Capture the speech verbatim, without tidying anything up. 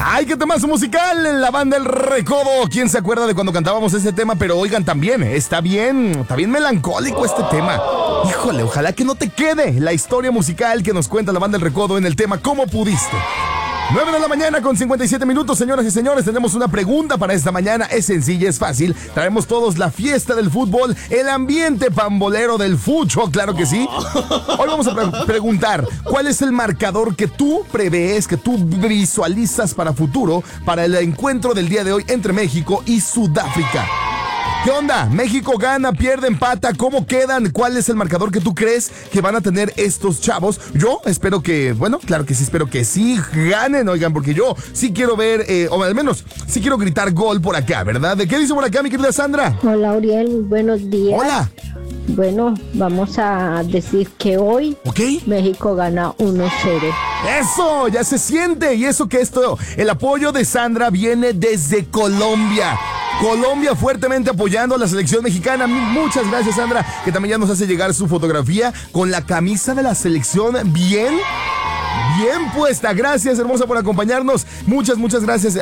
Ay, qué temazo musical, la banda El Recodo. ¿Quién se acuerda de cuando cantábamos ese tema? Pero oigan, también, está bien, está bien melancólico este tema. Híjole, ojalá que no te quede la historia musical que nos cuenta la banda El Recodo en el tema ¿Cómo pudiste? nueve de la mañana con cincuenta y siete minutos, señoras y señores. Tenemos una pregunta para esta mañana. Es sencilla, es fácil. Traemos todos la fiesta del fútbol, el ambiente pambolero del fucho, claro que sí. Hoy vamos a pre- preguntar, ¿cuál es el marcador que tú prevés, que tú visualizas para futuro, para el encuentro del día de hoy entre México y Sudáfrica? ¿Qué onda? ¿México gana, pierde, empata? ¿Cómo quedan? ¿Cuál es el marcador que tú crees que van a tener estos chavos? Yo espero que, bueno, claro que sí, espero que sí ganen, oigan, porque yo sí quiero ver, eh, o al menos sí quiero gritar gol por acá, ¿verdad? ¿De qué dice por acá, mi querida Sandra? Hola, Uriel, muy buenos días. Hola. Bueno, vamos a decir que hoy ¿Ok? México gana uno cero. Eso, ya se siente. Y eso que esto, el apoyo de Sandra viene desde Colombia. Colombia fuertemente apoyando a la selección mexicana. Muchas gracias, Sandra, que también ya nos hace llegar su fotografía con la camisa de la selección bien, bien puesta. Gracias, hermosa, por acompañarnos. Muchas, muchas gracias.